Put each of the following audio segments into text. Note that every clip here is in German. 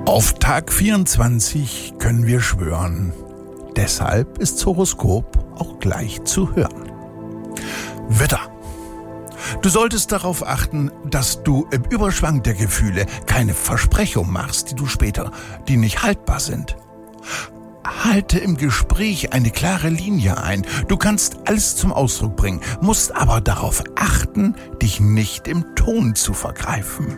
Auf Tag 24 können wir schwören. Deshalb ist Horoskop auch gleich zu hören. Widder. Du solltest darauf achten, dass du im Überschwang der Gefühle keine Versprechungen machst, die nicht haltbar sind. Halte im Gespräch eine klare Linie ein. Du kannst alles zum Ausdruck bringen, musst aber darauf achten, dich nicht im Ton zu vergreifen.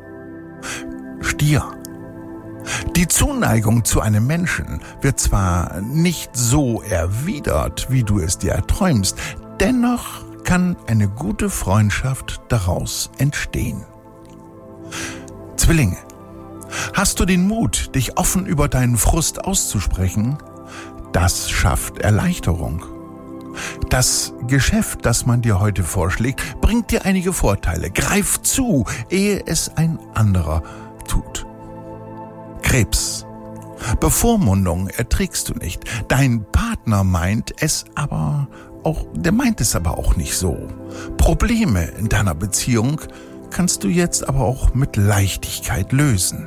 Stier. Die Zuneigung zu einem Menschen wird zwar nicht so erwidert, wie du es dir erträumst, dennoch kann eine gute Freundschaft daraus entstehen. Zwillinge. Hast du den Mut, dich offen über deinen Frust auszusprechen? Das schafft Erleichterung. Das Geschäft, das man dir heute vorschlägt, bringt dir einige Vorteile. Greif zu, ehe es ein anderer tut. Krebs. Bevormundung erträgst du nicht. Dein Partner meint es aber auch nicht so. Probleme in deiner Beziehung kannst du jetzt aber auch mit Leichtigkeit lösen.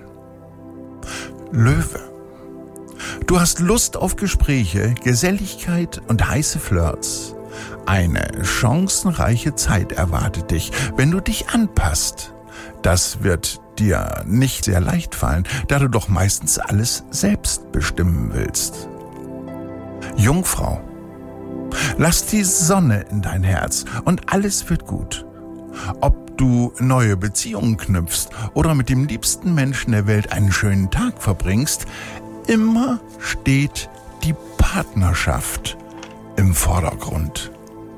Löwe. Du hast Lust auf Gespräche, Geselligkeit und heiße Flirts. Eine chancenreiche Zeit erwartet dich, wenn du dich anpasst. Das wird dir nicht sehr leicht fallen, da du doch meistens alles selbst bestimmen willst. Jungfrau. Lass die Sonne in dein Herz und alles wird gut. Ob du neue Beziehungen knüpfst oder mit dem liebsten Menschen der Welt einen schönen Tag verbringst, immer steht die Partnerschaft im Vordergrund.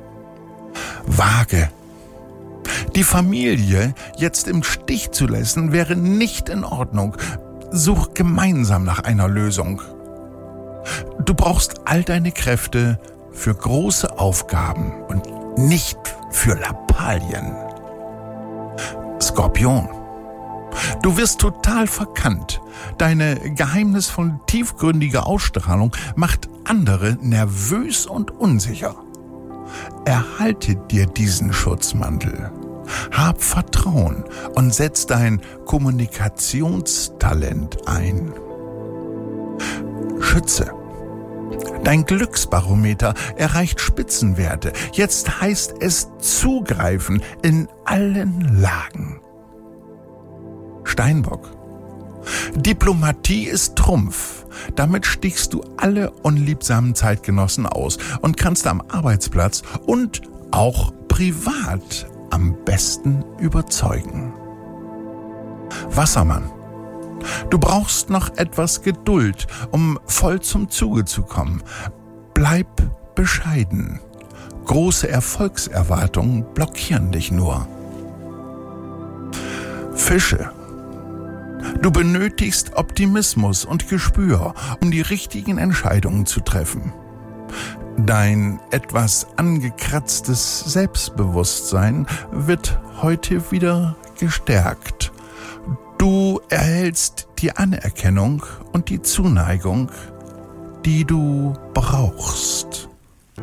Waage. Die Familie jetzt im Stich zu lassen, wäre nicht in Ordnung. Such gemeinsam nach einer Lösung. Du brauchst all deine Kräfte für große Aufgaben und nicht für Lappalien. Skorpion. Du wirst total verkannt. Deine geheimnisvoll tiefgründige Ausstrahlung macht andere nervös und unsicher. Erhalte dir diesen Schutzmantel. Hab Vertrauen und setz dein Kommunikationstalent ein. Schütze. Dein Glücksbarometer erreicht Spitzenwerte. Jetzt heißt es zugreifen in allen Lagen. Steinbock. Diplomatie ist Trumpf. Damit stichst du alle unliebsamen Zeitgenossen aus und kannst am Arbeitsplatz und auch privat am besten überzeugen. Wassermann. Du brauchst noch etwas Geduld, um voll zum Zuge zu kommen. Bleib bescheiden. Große Erfolgserwartungen blockieren dich nur. Fische. Du benötigst Optimismus und Gespür, um die richtigen Entscheidungen zu treffen. Dein etwas angekratztes Selbstbewusstsein wird heute wieder gestärkt. Du erhältst die Anerkennung und die Zuneigung, die du brauchst.